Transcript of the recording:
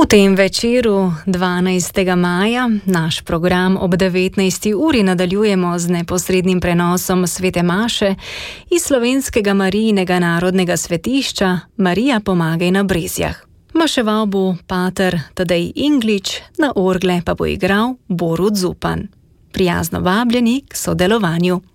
V tem večeru 12. maja naš program ob 19. uri nadaljujemo z neposrednim prenosom svete maše iz Slovenskega Marijinega narodnega svetišča Marija pomagaj na Brezjah. Maševal bo pater Tadej Inglič, na orgle pa bo igral Borut Zupan. Prijazno vabljeni k sodelovanju.